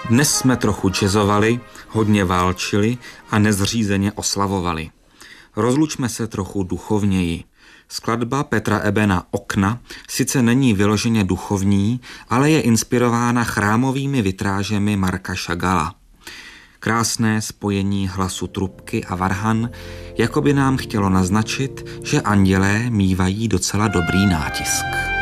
Dnes jsme trochu jazzovali, hodně válčili a nezřízeně oslavovali. Rozlučme se trochu duchovněji. Skladba Petra Ebena Okna sice není vyloženě duchovní, ale je inspirována chrámovými vitrážemi Marca Chagalla. Krásné spojení hlasu trubky a varhan, jako by nám chtělo naznačit, že andělé mívají docela dobrý nátisk.